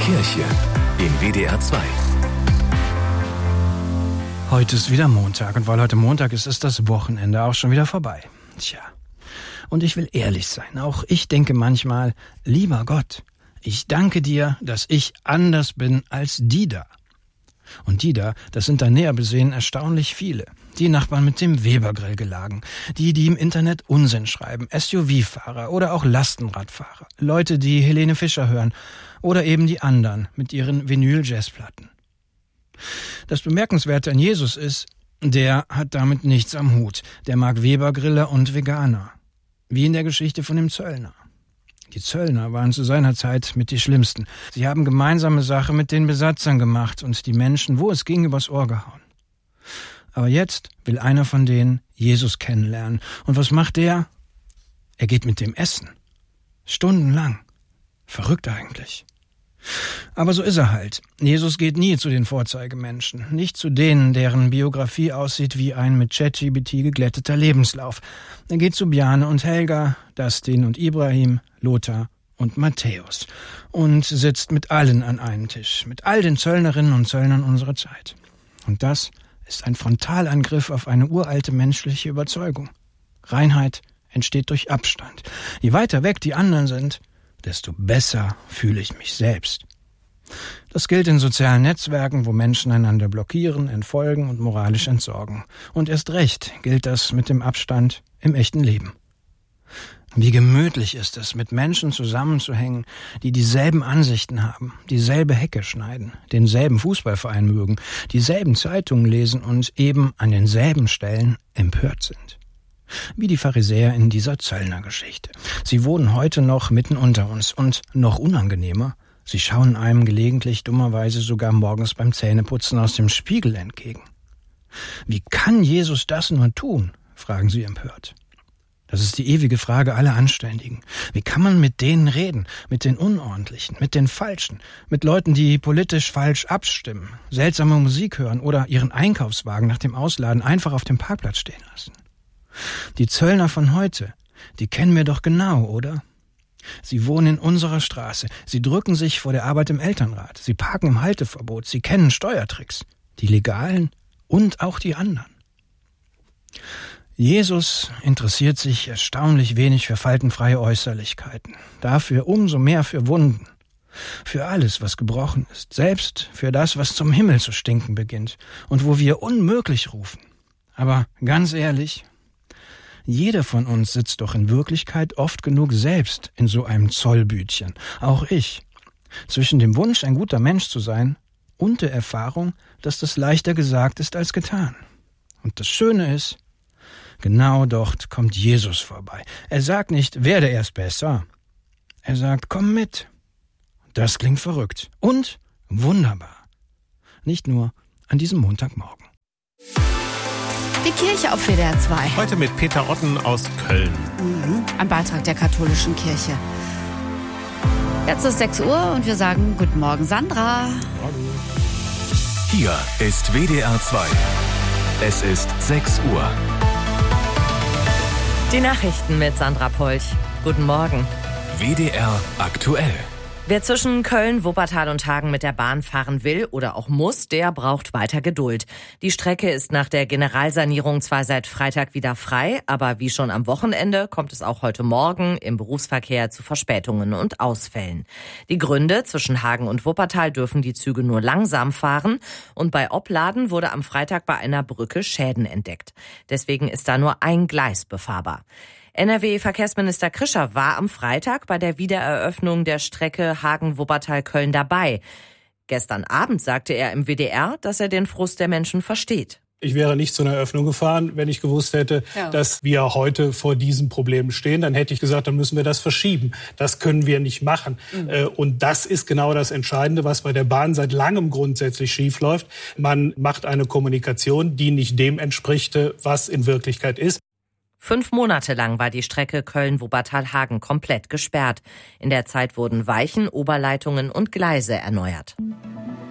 Kirche im WDR 2. Heute ist wieder Montag und weil heute Montag ist, ist das Wochenende auch schon wieder vorbei. Tja, und ich will ehrlich sein, auch ich denke manchmal, lieber Gott, ich danke dir, dass ich anders bin als die da. Und die da, das sind da näher besehen erstaunlich viele. Die Nachbarn mit dem Webergrill gelagen, die im Internet Unsinn schreiben, SUV-Fahrer oder auch Lastenradfahrer, Leute, die Helene Fischer hören oder eben die anderen mit ihren Vinyl-Jazzplatten. Das Bemerkenswerte an Jesus ist, der hat damit nichts am Hut. Der mag Webergriller und Veganer. Wie in der Geschichte von dem Zöllner. Die Zöllner waren zu seiner Zeit mit die Schlimmsten. Sie haben gemeinsame Sache mit den Besatzern gemacht und die Menschen, wo es ging, übers Ohr gehauen. Aber jetzt will einer von denen Jesus kennenlernen. Und was macht der? Er geht mit dem essen. Stundenlang. Verrückt eigentlich. Aber so ist er halt. Jesus geht nie zu den Vorzeigemenschen. Nicht zu denen, deren Biografie aussieht wie ein mit ChatGPT geglätteter Lebenslauf. Er geht zu Bjarne und Helga, Dustin und Ibrahim, Lothar und Matthäus. Und sitzt mit allen an einem Tisch. Mit all den Zöllnerinnen und Zöllnern unserer Zeit. Und das ist ein Frontalangriff auf eine uralte menschliche Überzeugung. Reinheit entsteht durch Abstand. Je weiter weg die anderen sind, desto besser fühle ich mich selbst. Das gilt in sozialen Netzwerken, wo Menschen einander blockieren, entfolgen und moralisch entsorgen. Und erst recht gilt das mit dem Abstand im echten Leben. Wie gemütlich ist es, mit Menschen zusammenzuhängen, die dieselben Ansichten haben, dieselbe Hecke schneiden, denselben Fußballverein mögen, dieselben Zeitungen lesen und eben an denselben Stellen empört sind. Wie die Pharisäer in dieser Zöllnergeschichte. Sie wohnen heute noch mitten unter uns und noch unangenehmer, sie schauen einem gelegentlich dummerweise sogar morgens beim Zähneputzen aus dem Spiegel entgegen. Wie kann Jesus das nur tun? Fragen sie empört. Das ist die ewige Frage aller Anständigen. Wie kann man mit denen reden? Mit den Unordentlichen, mit den Falschen, mit Leuten, die politisch falsch abstimmen, seltsame Musik hören oder ihren Einkaufswagen nach dem Ausladen einfach auf dem Parkplatz stehen lassen? Die Zöllner von heute, die kennen wir doch genau, oder? Sie wohnen in unserer Straße, sie drücken sich vor der Arbeit im Elternrat, sie parken im Halteverbot, sie kennen Steuertricks, die legalen und auch die anderen. Jesus interessiert sich erstaunlich wenig für faltenfreie Äußerlichkeiten, dafür umso mehr für Wunden, für alles, was gebrochen ist, selbst für das, was zum Himmel zu stinken beginnt und wo wir unmöglich rufen. Aber ganz ehrlich, jeder von uns sitzt doch in Wirklichkeit oft genug selbst in so einem Zollbütchen, auch ich, zwischen dem Wunsch, ein guter Mensch zu sein und der Erfahrung, dass das leichter gesagt ist als getan. Und das Schöne ist, genau dort kommt Jesus vorbei. Er sagt nicht, werde erst besser. Er sagt, komm mit. Das klingt verrückt und wunderbar. Nicht nur an diesem Montagmorgen. Die Kirche auf WDR 2. Heute mit Peter Otten aus Köln. Ein Beitrag der katholischen Kirche. Jetzt ist 6 Uhr und wir sagen Guten Morgen, Sandra. Hier ist WDR 2. Es ist 6 Uhr. Die Nachrichten mit Sandra Polch. Guten Morgen. WDR aktuell. Wer zwischen Köln, Wuppertal und Hagen mit der Bahn fahren will oder auch muss, der braucht weiter Geduld. Die Strecke ist nach der Generalsanierung zwar seit Freitag wieder frei, aber wie schon am Wochenende kommt es auch heute Morgen im Berufsverkehr zu Verspätungen und Ausfällen. Die Gründe: zwischen Hagen und Wuppertal dürfen die Züge nur langsam fahren und bei Opladen wurde am Freitag bei einer Brücke Schäden entdeckt. Deswegen ist da nur ein Gleis befahrbar. NRW-Verkehrsminister Krischer war am Freitag bei der Wiedereröffnung der Strecke Hagen-Wuppertal-Köln dabei. Gestern Abend sagte er im WDR, dass er den Frust der Menschen versteht. Ich wäre nicht zu einer Eröffnung gefahren, wenn ich gewusst hätte, dass wir heute vor diesem Problem stehen. Dann hätte ich gesagt, dann müssen wir das verschieben. Das können wir nicht machen. Und das ist genau das Entscheidende, was bei der Bahn seit langem grundsätzlich schief läuft. Man macht eine Kommunikation, die nicht dem entspricht, was in Wirklichkeit ist. 5 Monate lang war die Strecke Köln-Wuppertal-Hagen komplett gesperrt. In der Zeit wurden Weichen, Oberleitungen und Gleise erneuert.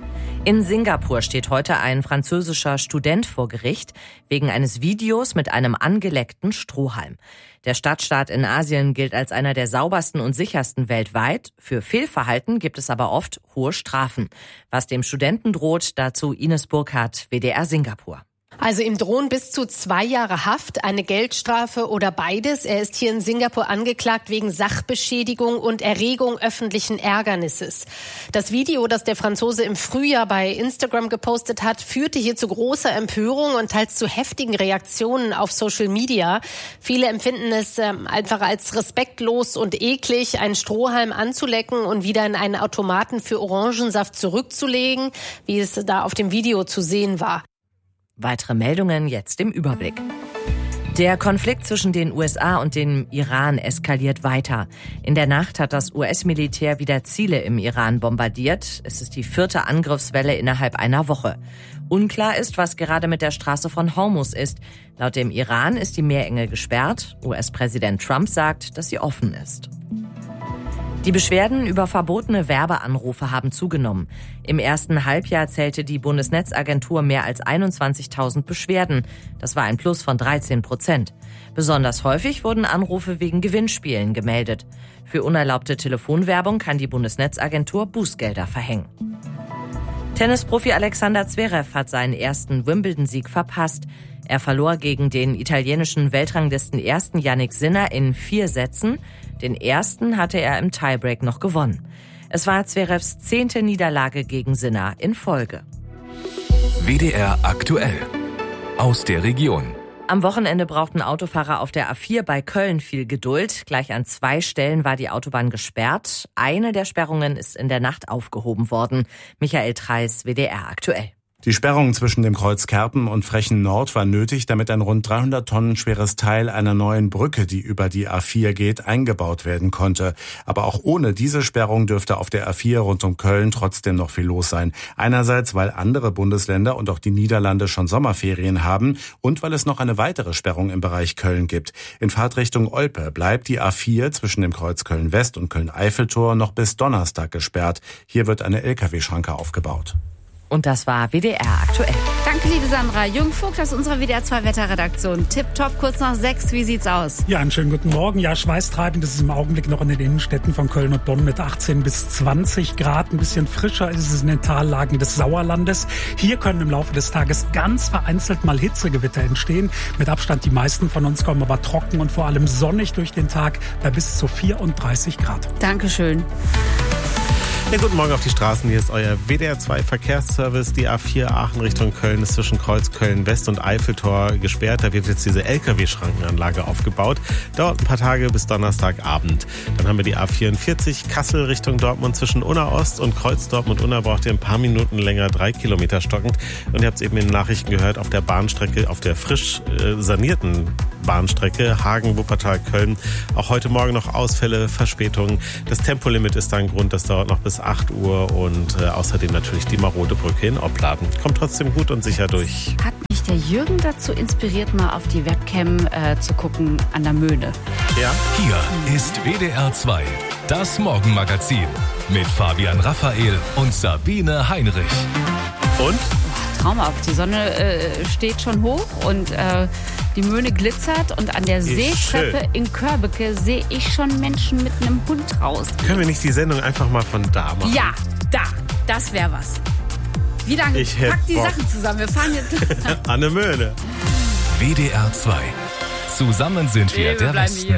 In Singapur steht heute ein französischer Student vor Gericht wegen eines Videos mit einem angeleckten Strohhalm. Der Stadtstaat in Asien gilt als einer der saubersten und sichersten weltweit. Für Fehlverhalten gibt es aber oft hohe Strafen. Was dem Studenten droht, dazu Ines Burkhardt, WDR Singapur. Also ihm drohen bis zu 2 Jahre Haft, eine Geldstrafe oder beides. Er ist hier in Singapur angeklagt wegen Sachbeschädigung und Erregung öffentlichen Ärgernisses. Das Video, das der Franzose im Frühjahr bei Instagram gepostet hat, führte hier zu großer Empörung und teils zu heftigen Reaktionen auf Social Media. Viele empfinden es einfach als respektlos und eklig, einen Strohhalm anzulecken und wieder in einen Automaten für Orangensaft zurückzulegen, wie es da auf dem Video zu sehen war. Weitere Meldungen jetzt im Überblick. Der Konflikt zwischen den USA und dem Iran eskaliert weiter. In der Nacht hat das US-Militär wieder Ziele im Iran bombardiert. Es ist die 4. Angriffswelle innerhalb einer Woche. Unklar ist, was gerade mit der Straße von Hormuz ist. Laut dem Iran ist die Meerenge gesperrt. US-Präsident Trump sagt, dass sie offen ist. Die Beschwerden über verbotene Werbeanrufe haben zugenommen. Im ersten Halbjahr zählte die Bundesnetzagentur mehr als 21.000 Beschwerden. Das war ein Plus von 13%. Besonders häufig wurden Anrufe wegen Gewinnspielen gemeldet. Für unerlaubte Telefonwerbung kann die Bundesnetzagentur Bußgelder verhängen. Tennisprofi Alexander Zverev hat seinen ersten Wimbledon-Sieg verpasst. Er verlor gegen den italienischen Weltranglisten ersten Jannik Sinner in 4 Sätzen. Den ersten hatte er im Tiebreak noch gewonnen. Es war Zverevs 10. Niederlage gegen Sinner in Folge. WDR aktuell. Aus der Region. Am Wochenende brauchten Autofahrer auf der A4 bei Köln viel Geduld. Gleich an 2 Stellen war die Autobahn gesperrt. Eine der Sperrungen ist in der Nacht aufgehoben worden. Michael Treis, WDR aktuell. Die Sperrung zwischen dem Kreuz Kerpen und Frechen Nord war nötig, damit ein rund 300 Tonnen schweres Teil einer neuen Brücke, die über die A4 geht, eingebaut werden konnte. Aber auch ohne diese Sperrung dürfte auf der A4 rund um Köln trotzdem noch viel los sein. Einerseits, weil andere Bundesländer und auch die Niederlande schon Sommerferien haben und weil es noch eine weitere Sperrung im Bereich Köln gibt. In Fahrtrichtung Olpe bleibt die A4 zwischen dem Kreuz Köln-West und Köln-Eiffeltor noch bis Donnerstag gesperrt. Hier wird eine Lkw-Schranke aufgebaut. Und das war WDR aktuell. Danke, liebe Sandra. Jürgen Vogt aus unserer WDR 2 Wetterredaktion. Tipptopp, kurz nach 6. Wie sieht's aus? Ja, einen schönen guten Morgen. Ja, schweißtreibend ist es im Augenblick noch in den Innenstädten von Köln und Bonn mit 18 bis 20 Grad. Ein bisschen frischer ist es in den Tallagen des Sauerlandes. Hier können im Laufe des Tages ganz vereinzelt mal Hitzegewitter entstehen. Mit Abstand die meisten von uns kommen aber trocken und vor allem sonnig durch den Tag bei bis zu 34 Grad. Dankeschön. Ja, guten Morgen auf die Straßen. Hier ist euer WDR 2 Verkehrsservice. Die A4 Aachen Richtung Köln ist zwischen Kreuz Köln-West und Eiffeltor gesperrt. Da wird jetzt diese Lkw-Schrankenanlage aufgebaut. Dauert ein paar Tage bis Donnerstagabend. Dann haben wir die A44 Kassel Richtung Dortmund zwischen Unna Ost und Kreuz Dortmund-Unna braucht ihr ein paar Minuten länger, 3 Kilometer stockend. Und ihr habt es eben in den Nachrichten gehört, auf der Bahnstrecke, auf der frisch sanierten Bahnstrecke Hagen-Wuppertal-Köln. Auch heute Morgen noch Ausfälle, Verspätungen. Das Tempolimit ist da ein Grund, das dauert noch bis 8 Uhr und außerdem natürlich die marode Brücke in Opladen. Kommt trotzdem gut und sicher durch. Hat mich der Jürgen dazu inspiriert, mal auf die Webcam zu gucken an der Möhne? Ja. Hier ist WDR 2, das Morgenmagazin mit Fabian Raphael und Sabine Heinrich. Und? Traumhaft. Die Sonne steht schon hoch und die Möhne glitzert und an der Seetreppe in Körbeke sehe ich schon Menschen mit einem Hund raus. Können wir nicht die Sendung einfach mal von da machen? Ja, da. Das wäre was. Wie lange? Pack die Sachen zusammen. Wir fahren jetzt an der Möhne. WDR 2. Zusammen sind wir der Westen.